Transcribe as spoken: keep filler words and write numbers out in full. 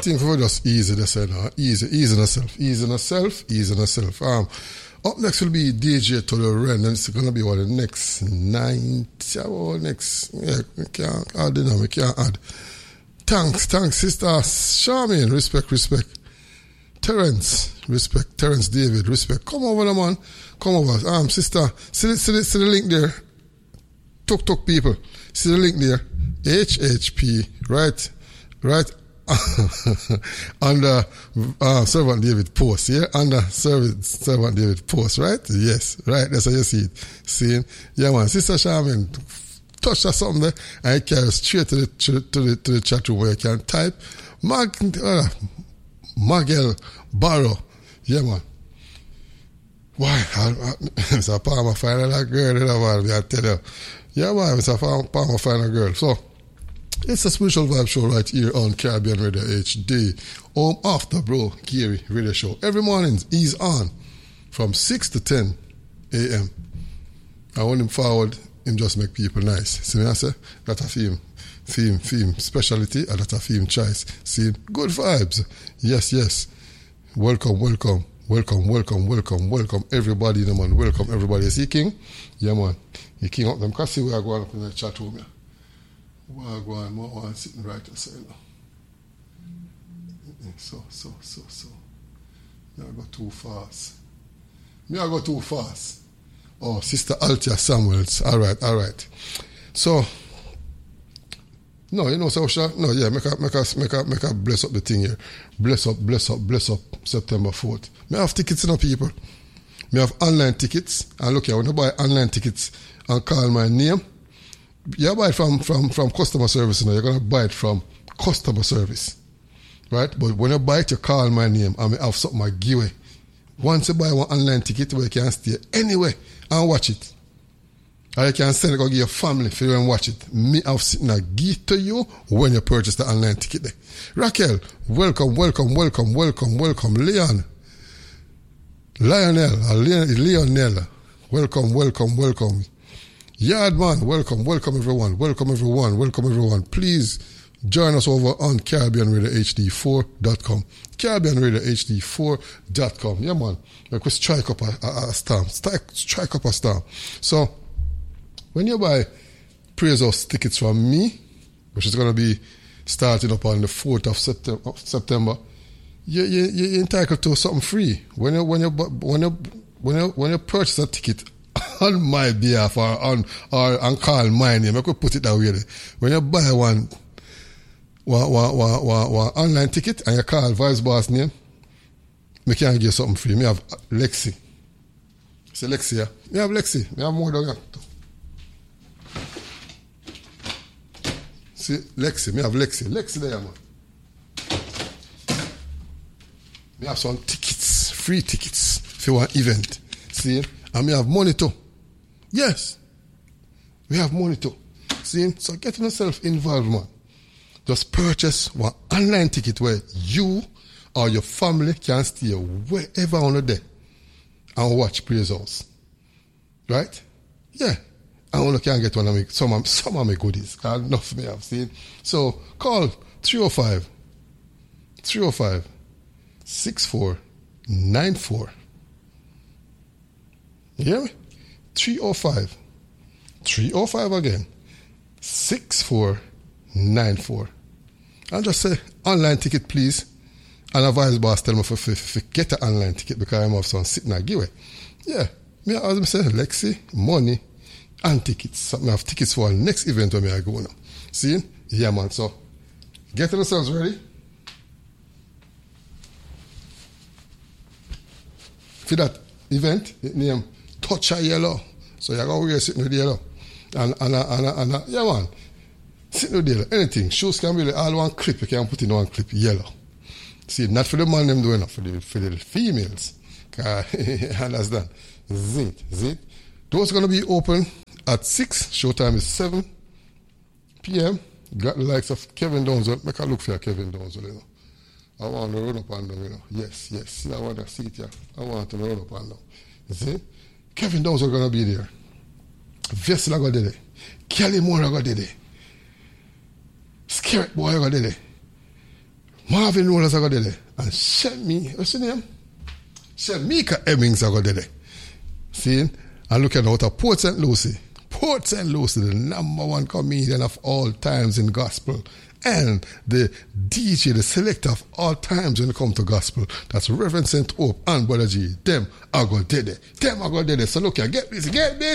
think we just easy this you know, easy, easy on yourself, easy on yourself, easy on yourself. Um, up next will be D J Tolo Ren, and it's gonna be what the next nine, oh, next, yeah, we can't add, you know, we can't add. Thanks, thanks, sister Charmaine, respect, respect. Terence, respect. Terence David, respect. Come over, the man. Come over. Um, sister, see the, see the, see the link there. Tuk tuk people. See the link there. H H P, right, right. Under uh, Servant David post, yeah? Under Servant, Servant David post, right? Yes, right. That's how you see it. Seeing? Yeah, man. Sister Charmaine, touch that something there, and it carries straight to the, to the, to the, to the chat room where you can type. Mag, uh, Magel Barrow. Yeah, man. Why? It's a Palmer find a girl, you know, man. I tell you. Yeah, man. It's a Palmer find a girl. So, it's a Spiritual Vibe show right here on Caribbean Radio H D. Home after Bro Gary Radio Show. Every morning he's on from six to ten a.m. I want him forward, him just make people nice. See me I say? That's a theme. Theme, theme, speciality, and that's a theme choice. See, good vibes. Yes, yes. Welcome, welcome, welcome, welcome, welcome, welcome, everybody, you know, man. Welcome, everybody. See, King? Yeah, man. You king up them. Because see where I go up in the chat room, yeah. Where I go on, more one sitting right and say, you know. So, so, so, so. Me I go too fast. Me I go too fast. Oh, Sister Altia Samuels. All right, all right. So, no, you know, so no, yeah, make a, make a, make a, make a bless up the thing here. Bless up, bless up, bless up September fourth. Me have tickets, you know, people. Me have online tickets. And look here, when you buy online tickets and call my name, you buy it from, from, from customer service, you know, you're going to buy it from customer service. Right? But when you buy it, you call my name and I have something I give away. Once you buy one online ticket, where you can stay anywhere and watch it. Or you can send it, go give your family for you and watch it. Me have sitting a gift to you when you purchase the online ticket there. Raquel, welcome, welcome, welcome, welcome, welcome. Leon, Lionel, uh, Leonel, welcome, welcome, welcome. Yardman, welcome, welcome everyone, welcome everyone, welcome everyone. Please join us over on Caribbean Radio H D four dot com. Caribbean Radio H D four dot com. Yeah, man. Like we strike up a, a, a stamp. Strike, strike up a stamp. So, when you buy Praise House tickets from me, which is going to be starting up on the fourth of September, you, you, you're entitled to something free. When you, when you, when you, when you, when you purchase a ticket on my behalf or on, or on call my name, I could put it that way. When you buy one, one, one, one, one, one online ticket and you call Vice Boss name, I can give you something free. I have Lexi. Say Lexi, yeah? I have Lexi. I have more than that. See, Lexi, me have Lexi. Lexi there, man. Me have some tickets, free tickets for one event. See, and me have money too. Yes. We have money too. See, so get yourself involved, man. Just purchase one online ticket where you or your family can stay wherever on the day and watch Praise House. Right? Yeah. I only can get one of my, some of, some of my goodies. Enough me have seen. So call three oh five, three oh five, six four nine four. You hear me? three oh five, three oh five again, six four nine four. I'll just say, online ticket, please. And a Vice Boss tell me for, for, for get an online ticket because I'm off some sitting and give it. Yeah. Me, as I say, Lexi, money, and tickets. So I have tickets for our next event where I go now. See? Yeah, man. So, get yourselves ready. For that event, it name Touch a Yellow. So you're going to wear sitting with the yellow. And, and, and, and, and, yeah, man. Sitting with the yellow. Anything. Shoes can be all one clip. You can put in one clip. Yellow. See, not for the man them doing it. For the, for the females. Understand? Zit, zit. Doors are going to be open at six. Showtime is seven p.m. Got the likes of Kevin Donzel. Make a look for Kevin Donzel, you know. I want to run up and down, you know. Yes, yes. See, I want to see it here. I want to run up and down. You see? Kevin Donzel going to be there. Vessel are going to be there. Kelly Moore are going to be there. Scarrett Boy are going to be there. Marvin Rollers are going there. And Shemi, what's your name? Shamika Emmings are going there. See? And looking out of Port Saint Lucie. Port Saint Lucie, the number one comedian of all times in gospel. And the D J, the selector of all times when it comes to gospel. That's Reverend Saint Hope and Brother G. Them are going there. Them are going there. So look here, get this, get this.